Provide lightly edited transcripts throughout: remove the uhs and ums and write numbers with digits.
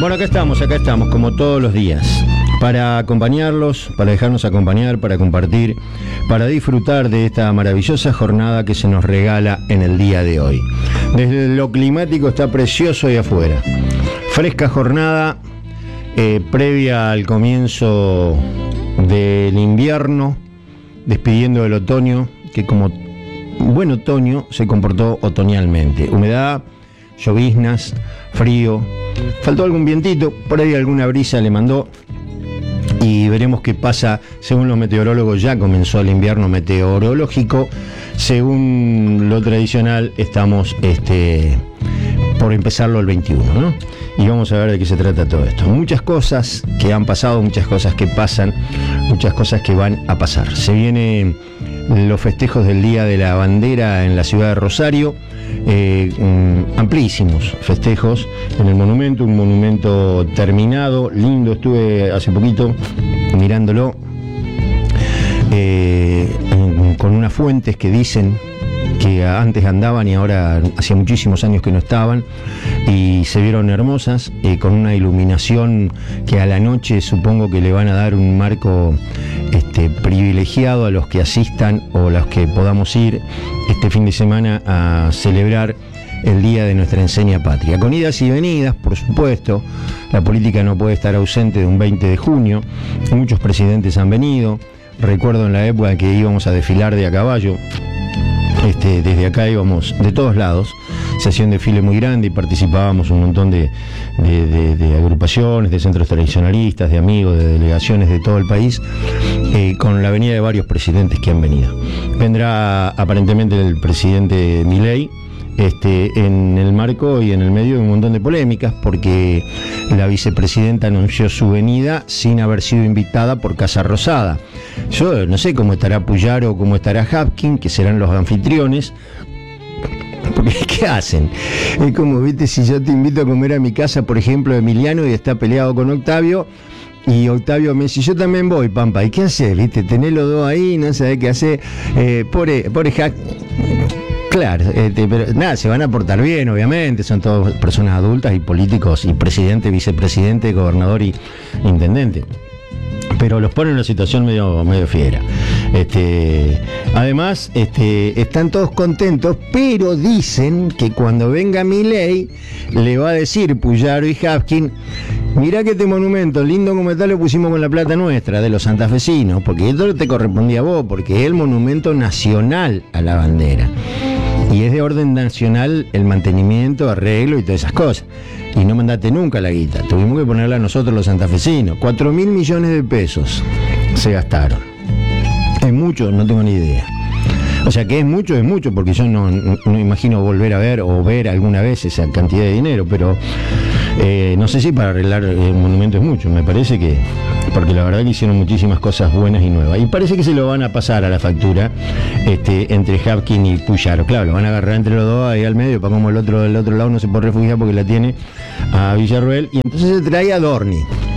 Bueno, acá estamos, como todos los días, para acompañarlos, para dejarnos acompañar, para compartir, para disfrutar de esta maravillosa jornada que se nos regala en el día de hoy. Desde lo climático está precioso ahí afuera. Fresca jornada, previa al comienzo del invierno, despidiendo el otoño, que como buen otoño se comportó otoñalmente. Humedad, lloviznas, frío, faltó algún vientito, por ahí alguna brisa le mandó y veremos qué pasa. Según los meteorólogos ya comenzó el invierno meteorológico, según lo tradicional estamos por empezarlo el 21, ¿no? Y vamos a ver de qué se trata todo esto. Muchas cosas que han pasado, muchas cosas que pasan, muchas cosas que van a pasar. Se vienen los festejos del Día de la Bandera en la ciudad de Rosario, amplísimos festejos en el monumento, un monumento terminado, lindo. Estuve hace poquito mirándolo con unas fuentes que dicen que antes andaban y ahora hacía muchísimos años que no estaban, y se vieron hermosas, con una iluminación que a la noche supongo que le van a dar un marco privilegiado a los que asistan o los que podamos ir este fin de semana a celebrar el día de nuestra enseña patria. Con idas y venidas, por supuesto, la política no puede estar ausente de un 20 de junio, muchos presidentes han venido. Recuerdo en la época que íbamos a desfilar de a caballo, desde acá íbamos de todos lados, se hacía un desfile muy grande y participábamos un montón de agrupaciones, de centros tradicionalistas, de amigos, de delegaciones de todo el país, con la venida de varios presidentes que han venido. Vendrá aparentemente el presidente Milei, en el marco y en el medio de un montón de polémicas, porque la vicepresidenta anunció su venida sin haber sido invitada por Casa Rosada. Yo no sé cómo estará Puyaro o cómo estará Hapkin, que serán los anfitriones, porque ¿qué hacen? Es como, viste, si yo te invito a comer a mi casa, por ejemplo, Emiliano, y está peleado con Octavio, y Octavio me dice, yo también voy, Pampa, ¿y qué haces? ¿Viste? Tenés los dos ahí, no sabés qué hacer. Pobre Hapkin. Claro, pero nada, se van a portar bien, obviamente, son todas personas adultas y políticos, y presidente, vicepresidente, gobernador y intendente. Pero los ponen en una situación medio fiera. Además, están todos contentos, pero dicen que cuando venga Milei le va a decir Puyaro y Hapkin, mirá que este monumento, lindo como está, lo pusimos con la plata nuestra, de los santafesinos, porque esto te correspondía a vos, porque es el monumento nacional a la bandera. Y es de orden nacional el mantenimiento, arreglo y todas esas cosas. Y no mandaste nunca la guita. Tuvimos que ponerla nosotros los santafesinos. 4.000 millones de pesos se gastaron. ¿Es mucho? No tengo ni idea. O sea, que es mucho, porque yo no imagino volver a ver o ver alguna vez esa cantidad de dinero, pero no sé si para arreglar el monumento es mucho. Me parece que, porque la verdad que hicieron muchísimas cosas buenas y nuevas. Y parece que se lo van a pasar a la factura entre Hapkin y Puyaro. Claro, lo van a agarrar entre los dos ahí al medio, para como del otro lado no se puede refugiar porque la tiene a Villarroel. Y entonces se trae a Dorni.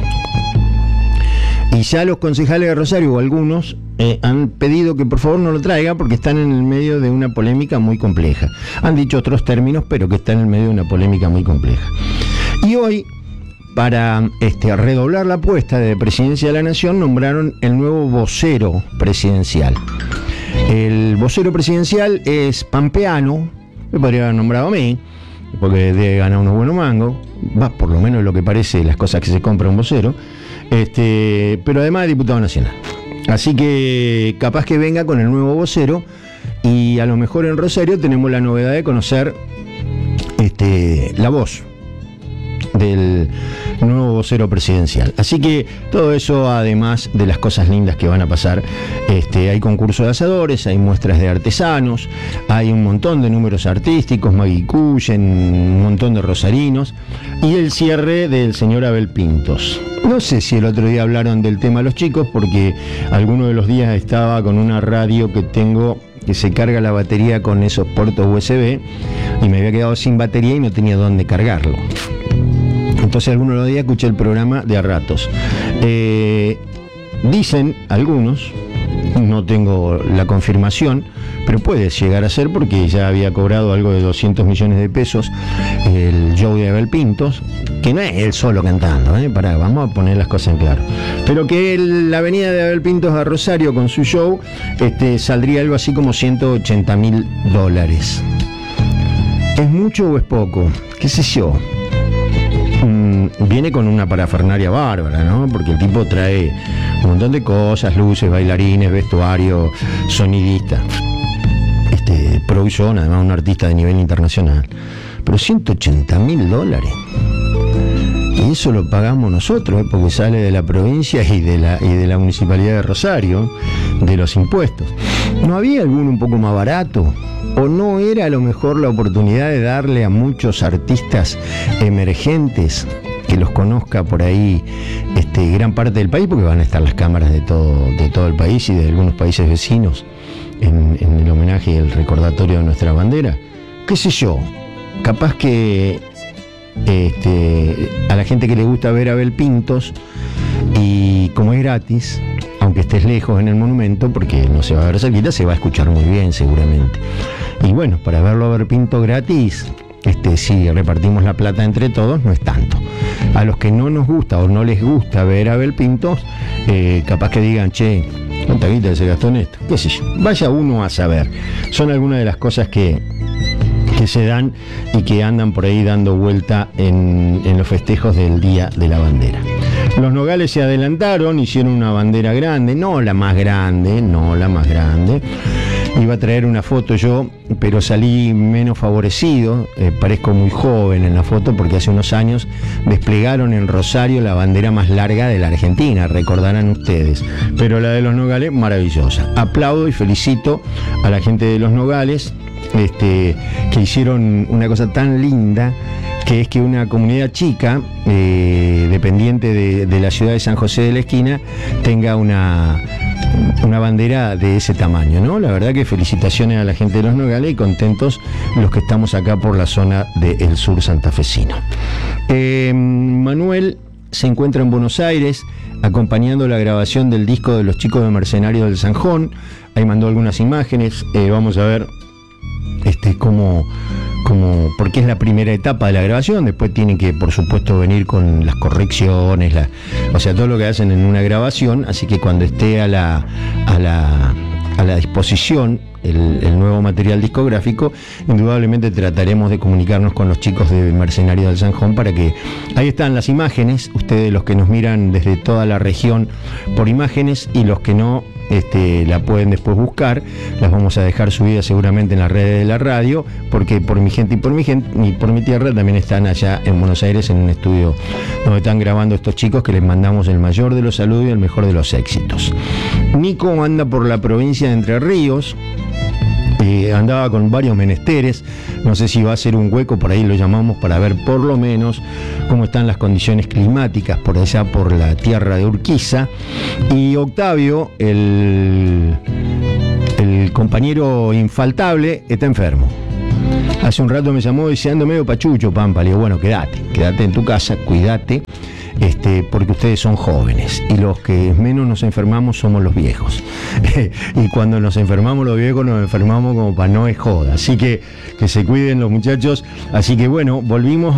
Y ya los concejales de Rosario, o algunos, han pedido que por favor no lo traiga porque están en el medio de una polémica muy compleja. Han dicho otros términos, pero que están en el medio de una polémica muy compleja. Y hoy, para redoblar la apuesta de Presidencia de la Nación, nombraron el nuevo vocero presidencial. El vocero presidencial es pampeano, me podría haber nombrado a mí, porque debe ganar unos buenos mangos, va por lo menos lo que parece las cosas que se compra un vocero, pero además es diputado nacional. Así que capaz que venga con el nuevo vocero, y a lo mejor en Rosario tenemos la novedad de conocer la voz del nuevo vocero presidencial. Así que todo eso, además de las cosas lindas que van a pasar, hay concurso de asadores, hay muestras de artesanos, hay un montón de números artísticos, Maggie Cullen, un montón de rosarinos, y el cierre del señor Abel Pintos. No sé si el otro día hablaron del tema los chicos, porque alguno de los días estaba con una radio que tengo que se carga la batería con esos puertos USB, y me había quedado sin batería y no tenía dónde cargarlo. Entonces algunos de los días escuché el programa de a ratos. Dicen algunos no tengo la confirmación, pero puede llegar a ser porque ya había cobrado algo de 200 millones de pesos el show de Abel Pintos, que no es él solo cantando, vamos a poner las cosas en claro, pero que la venida de Abel Pintos a Rosario con su show saldría algo así como $180.000. ¿Es mucho o es poco? ¿Qué sé yo? Viene con una parafernaria bárbara, ¿no? Porque el tipo trae un montón de cosas, luces, bailarines, vestuario, sonidista. Producción, además un artista de nivel internacional. Pero $180.000. Y eso lo pagamos nosotros, porque sale de la provincia y de la municipalidad de Rosario, de los impuestos. ¿No había alguno un poco más barato? ¿O no era a lo mejor la oportunidad de darle a muchos artistas emergentes, que los conozca por ahí gran parte del país, porque van a estar las cámaras de todo el país y de algunos países vecinos en el homenaje y el recordatorio de nuestra bandera? ¿Qué sé yo? Capaz que a la gente que le gusta ver a Abel Pintos, y como es gratis, aunque estés lejos en el monumento, porque no se va a ver cerquita, se va a escuchar muy bien seguramente. Y bueno, para verlo a Abel Pintos gratis, si repartimos la plata entre todos, no es tanto. A los que no nos gusta o no les gusta ver a Abel Pintos, capaz que digan, che, ¿cuánta guita se gastó en esto? ¿Qué sé yo? Vaya uno a saber. Son algunas de las cosas que se dan y que andan por ahí dando vuelta en los festejos del Día de la Bandera. Los Nogales se adelantaron, hicieron una bandera grande, no la más grande. Iba a traer una foto yo, pero salí menos favorecido, parezco muy joven en la foto porque hace unos años desplegaron en Rosario la bandera más larga de la Argentina, recordarán ustedes, pero la de los Nogales, maravillosa. Aplaudo y felicito a la gente de los Nogales, que hicieron una cosa tan linda, que es que una comunidad chica, dependiente de la ciudad de San José de la Esquina, tenga una bandera de ese tamaño, ¿no? La verdad que felicitaciones a la gente de los Nogales y contentos los que estamos acá por la zona del sur santafesino. Manuel se encuentra en Buenos Aires acompañando la grabación del disco de los chicos de Mercenarios del Zanjón. Ahí mandó algunas imágenes, vamos a ver porque es la primera etapa de la grabación. Después tienen que, por supuesto, venir con las correcciones, o sea, todo lo que hacen en una grabación. Así que cuando esté a la disposición el nuevo material discográfico, indudablemente trataremos de comunicarnos con los chicos de Mercenarios del Zanjón para que... Ahí están las imágenes, ustedes los que nos miran desde toda la región por imágenes, y los que no, la pueden después buscar. Las vamos a dejar subidas seguramente en las redes de la radio, porque por mi gente y por mi tierra también están allá en Buenos Aires en un estudio donde están grabando estos chicos, que les mandamos el mayor de los saludos y el mejor de los éxitos. Nico anda por la provincia de Entre Ríos, andaba con varios menesteres, no sé si va a ser un hueco, por ahí lo llamamos para ver por lo menos cómo están las condiciones climáticas por allá por la tierra de Urquiza. Y Octavio, el compañero infaltable, está enfermo. Hace un rato me llamó deseando medio pachucho, Pampa. Le digo, bueno, quédate en tu casa, cuídate, porque ustedes son jóvenes y los que menos nos enfermamos somos los viejos. Y cuando nos enfermamos los viejos, nos enfermamos como para no es joda. Así que se cuiden los muchachos. Así que bueno, volvimos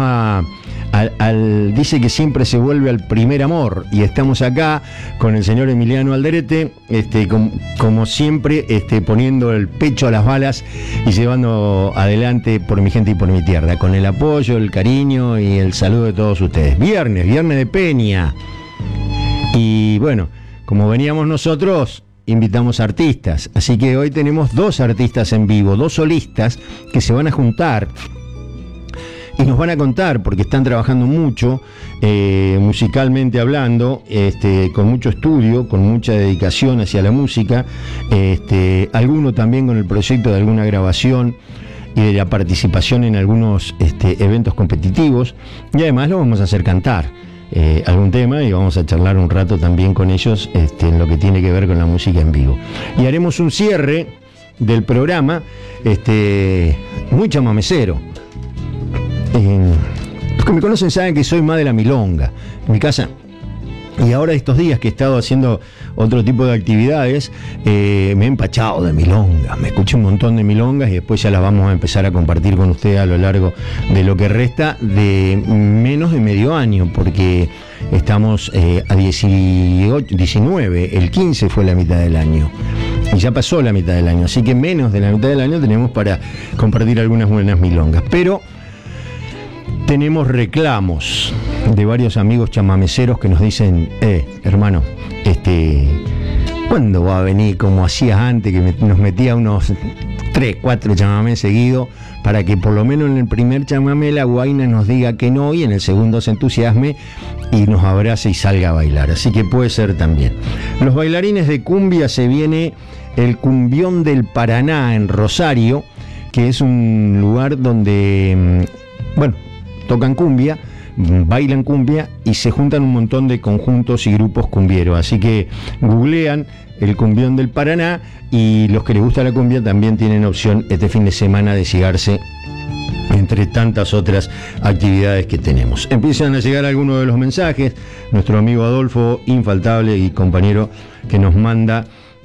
dice que siempre se vuelve al primer amor, y estamos acá con el señor Emiliano Alderete, como siempre, poniendo el pecho a las balas y llevando adelante por mi gente y por mi tierra, con el apoyo, el cariño y el saludo de todos ustedes. Viernes de Peña, y bueno, como veníamos nosotros, invitamos artistas, así que hoy tenemos 2 artistas en vivo, 2 solistas que se van a juntar y nos van a contar, porque están trabajando mucho, musicalmente hablando, con mucho estudio, con mucha dedicación hacia la música, alguno también con el proyecto de alguna grabación y de la participación en algunos eventos competitivos, y además lo vamos a hacer cantar algún tema, y vamos a charlar un rato también con ellos en lo que tiene que ver con la música en vivo. Y haremos un cierre del programa muy chamamecero. Los que me conocen saben que soy más de la milonga. En mi casa Y ahora estos días que he estado haciendo otro tipo de actividades, me he empachado de milongas, me escuché un montón de milongas y después ya las vamos a empezar a compartir con ustedes a lo largo de lo que resta de menos de medio año, porque estamos a 18, 19, el 15 fue la mitad del año. Y ya pasó la mitad del año, así que menos de la mitad del año tenemos para compartir algunas buenas milongas. Pero tenemos reclamos de varios amigos chamameceros que nos dicen, hermano, ¿cuándo va a venir como hacías antes, que nos metía unos 3, 4 chamamés seguidos, para que por lo menos en el primer chamamé la guaina nos diga que no y en el segundo se entusiasme y nos abrace y salga a bailar? Así que puede ser también. Los bailarines de cumbia, se viene el Cumbión del Paraná en Rosario, que es un lugar donde, tocan cumbia, bailan cumbia y se juntan un montón de conjuntos y grupos cumbieros. Así que googlean el Cumbión del Paraná y los que les gusta la cumbia también tienen opción este fin de semana de llegarse, entre tantas otras actividades que tenemos. Empiezan a llegar algunos de los mensajes. Nuestro amigo Adolfo, infaltable y compañero, que nos manda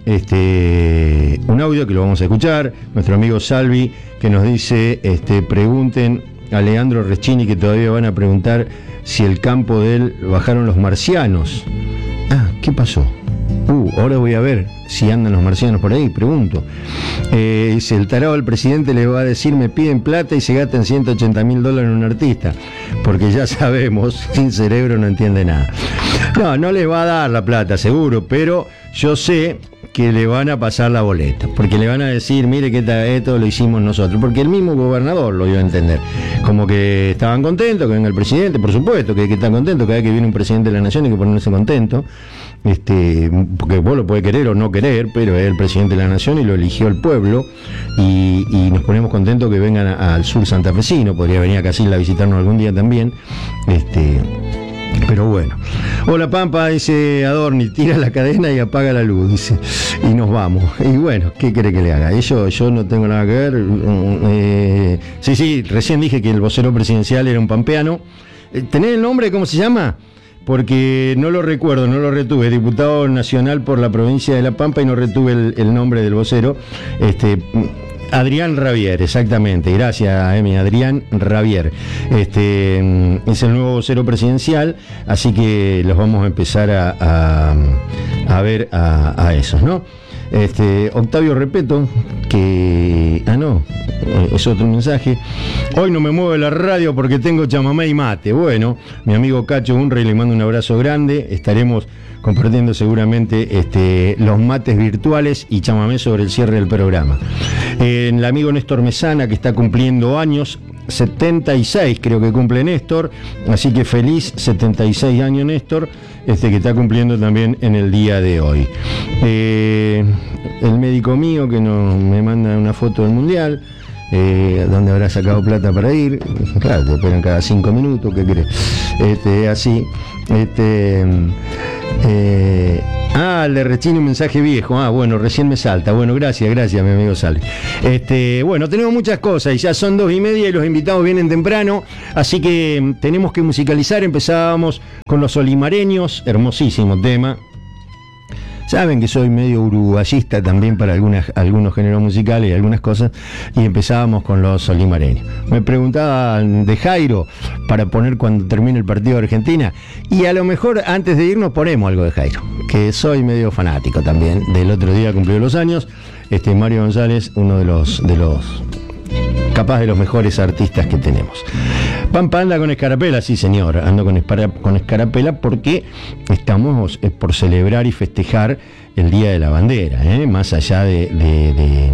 un audio que lo vamos a escuchar. Nuestro amigo Salvi, que nos dice, pregunten a Leandro Reschini, que todavía van a preguntar si el campo de él bajaron los marcianos. ¿Qué pasó? Ahora voy a ver si andan los marcianos por ahí, pregunto. Dice, el tarado del presidente le va a decir, me piden plata y se gastan $180.000 en un artista, porque ya sabemos, sin cerebro no entiende nada. No les va a dar la plata, seguro, pero yo sé que le van a pasar la boleta, porque le van a decir, mire que esto lo hicimos nosotros, porque el mismo gobernador lo iba a entender, como que estaban contentos que venga el presidente, por supuesto que están contentos, cada vez que viene un presidente de la nación hay que ponerse contento, porque vos lo podés querer o no querer, pero es el presidente de la nación y lo eligió el pueblo, y nos ponemos contentos que vengan al sur santafesino, podría venir a Casilda a visitarnos algún día también, pero bueno. Hola Pampa, dice Adorni, tira la cadena y apaga la luz, dice, y nos vamos. Y bueno, ¿qué quiere que le haga? Yo no tengo nada que ver. Sí, recién dije que el vocero presidencial era un pampeano. ¿Tenés el nombre? ¿Cómo se llama? Porque no lo recuerdo, no lo retuve. Diputado nacional por la provincia de La Pampa y no retuve el nombre del vocero. Adrián Ravier, exactamente, gracias Emi, Adrián Ravier. Es el nuevo vocero presidencial, así que los vamos a empezar a ver a esos, ¿no? Octavio Repeto, que... es otro mensaje. Hoy no me mueve la radio porque tengo chamamé y mate. Bueno, mi amigo Cacho Unrey, le mando un abrazo grande. Estaremos compartiendo seguramente los mates virtuales y chamamé sobre el cierre del programa. El amigo Néstor Mesana, que está cumpliendo años, 76 creo que cumple Néstor, así que feliz 76 años Néstor, que está cumpliendo también en el día de hoy. El médico mío que me manda una foto del Mundial, donde habrá sacado plata para ir, claro, te esperan cada 5 minutos, ¿qué crees? Así, le Reschini un mensaje viejo. Bueno, recién me salta. Bueno, gracias, mi amigo Salvi. Bueno, tenemos muchas cosas y ya son 2:30 y los invitados vienen temprano, así que tenemos que musicalizar. Empezábamos con los Olimareños, hermosísimo tema. Saben que soy medio uruguayista también para algunos géneros musicales y algunas cosas, y empezábamos con los Olimareños. Me preguntaban de Jairo para poner cuando termine el partido de Argentina, y a lo mejor antes de irnos ponemos algo de Jairo, que soy medio fanático también. Del otro día cumplió los años, Mario González, uno de los capaz de los mejores artistas que tenemos. Pampa anda con Escarapela, sí señor, ando con Escarapela porque estamos por celebrar y festejar el Día de la Bandera, más allá de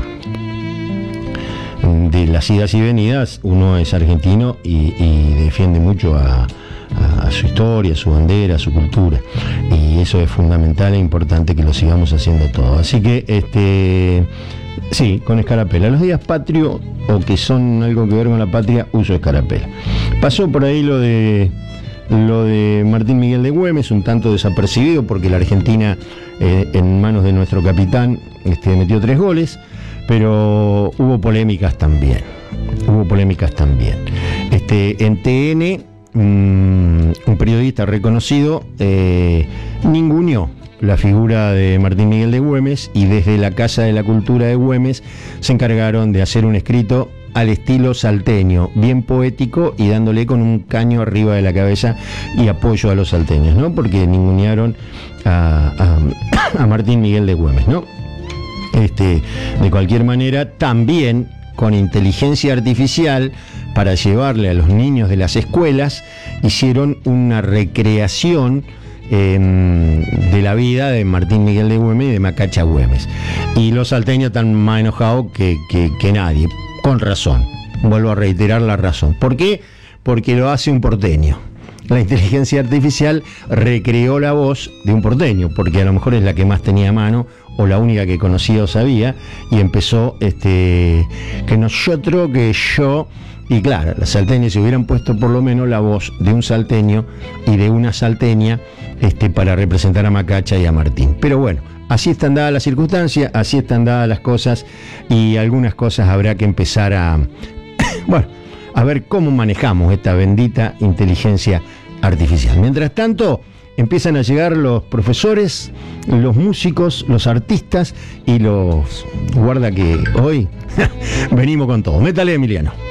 las idas y venidas. Uno es argentino y defiende mucho a su historia, a su bandera, a su cultura, y eso es fundamental e importante que lo sigamos haciendo todo. Así que sí, con Escarapela. Los días patrios o que son algo que ver con la patria, uso Escarapela. Pasó por ahí lo de Martín Miguel de Güemes, un tanto desapercibido porque la Argentina, en manos de nuestro capitán, metió 3 goles, pero hubo polémicas también. En TN, un periodista artista reconocido, ninguneó la figura de Martín Miguel de Güemes, y desde la Casa de la Cultura de Güemes se encargaron de hacer un escrito al estilo salteño, bien poético y dándole con un caño arriba de la cabeza y apoyo a los salteños, ¿no? Porque ningunearon a Martín Miguel de Güemes, ¿no? De cualquier manera, también con inteligencia artificial, para llevarle a los niños de las escuelas, hicieron una recreación de la vida de Martín Miguel de Güemes y de Macacha Güemes. Y los salteños están más enojados que nadie, con razón. Vuelvo a reiterar la razón. ¿Por qué? Porque lo hace un porteño. La inteligencia artificial recreó la voz de un porteño, porque a lo mejor es la que más tenía a mano, o la única que conocía o sabía, y empezó que nosotros, que yo. Y claro, los salteños se hubieran puesto por lo menos la voz de un salteño y de una salteña para representar a Macacha y a Martín. Pero bueno, así están dadas las circunstancias, así están dadas las cosas, y algunas cosas habrá que empezar a bueno, a ver cómo manejamos esta bendita inteligencia artificial. Mientras tanto, empiezan a llegar los profesores, los músicos, los artistas y los... Guarda que hoy venimos con todo. Métale, Emiliano.